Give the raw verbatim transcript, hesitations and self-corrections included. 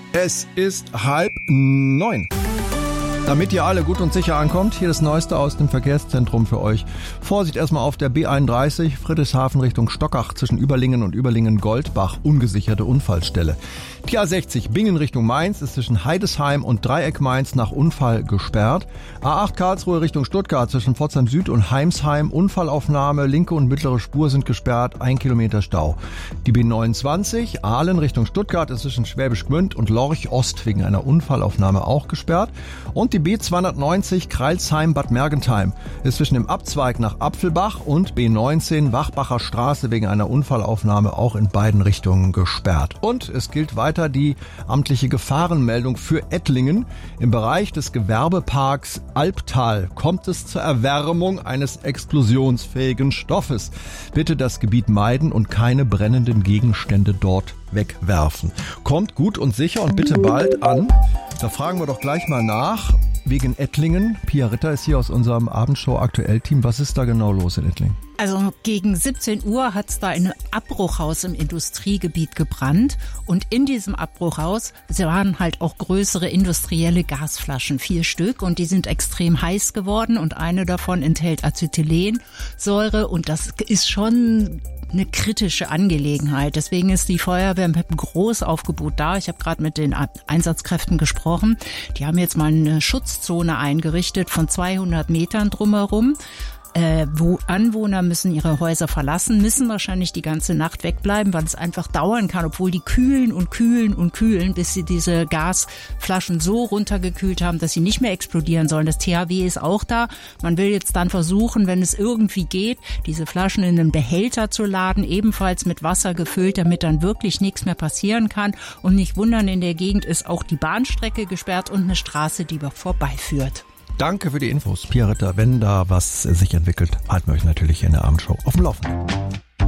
Es ist halb neun. Damit ihr alle gut und sicher ankommt, hier das Neueste aus dem Verkehrszentrum für euch. Vorsicht erstmal auf der B einunddreißig, Friedrichshafen Richtung Stockach zwischen Überlingen und Überlingen-Goldbach, ungesicherte Unfallstelle. Die A sechzig Bingen Richtung Mainz ist zwischen Heidesheim und Dreieck Mainz nach Unfall gesperrt. A acht Karlsruhe Richtung Stuttgart zwischen Pforzheim Süd und Heimsheim, Unfallaufnahme, linke und mittlere Spur sind gesperrt, ein Kilometer Stau. Die B neunundzwanzig Aalen Richtung Stuttgart ist zwischen Schwäbisch Gmünd und Lorch Ost wegen einer Unfallaufnahme auch gesperrt. Und die B zweihundertneunzig Kreilsheim-Bad Mergentheim ist zwischen dem Abzweig nach Apfelbach und B neunzehn Wachbacher Straße wegen einer Unfallaufnahme auch in beiden Richtungen gesperrt. Und es gilt weiter die amtliche Gefahrenmeldung für Ettlingen. Im Bereich des Gewerbeparks Albtal kommt es zur Erwärmung eines explosionsfähigen Stoffes. Bitte das Gebiet meiden und keine brennenden Gegenstände dort wegwerfen. Kommt gut und sicher und bitte bald an. Da fragen wir doch gleich mal nach, wegen Ettlingen. Pia Ritter ist hier aus unserem Abendshow-Aktuell-Team. Was ist da genau los in Ettlingen? Also gegen siebzehn Uhr hat es da ein Abbruchhaus im Industriegebiet gebrannt. Und in diesem Abbruchhaus waren halt auch größere industrielle Gasflaschen, vier Stück. Und die sind extrem heiß geworden. Und eine davon enthält Acetylensäure. Und das ist schon eine kritische Angelegenheit. Deswegen ist die Feuerwehr mit einem Großaufgebot da. Ich habe gerade mit den Einsatzkräften gesprochen. Die haben jetzt mal eine Schutzzone eingerichtet von zweihundert Metern drumherum. Äh, wo Anwohner müssen ihre Häuser verlassen, müssen wahrscheinlich die ganze Nacht wegbleiben, weil es einfach dauern kann, obwohl die kühlen und kühlen und kühlen, bis sie diese Gasflaschen so runtergekühlt haben, dass sie nicht mehr explodieren sollen. Das T H W ist auch da. Man will jetzt dann versuchen, wenn es irgendwie geht, diese Flaschen in einen Behälter zu laden, ebenfalls mit Wasser gefüllt, damit dann wirklich nichts mehr passieren kann. Und nicht wundern, in der Gegend ist auch die Bahnstrecke gesperrt und eine Straße, die vorbeiführt. Danke für die Infos, Pia Ritter. Wenn da was sich entwickelt, halten wir euch natürlich hier in der Abendshow auf dem Laufenden.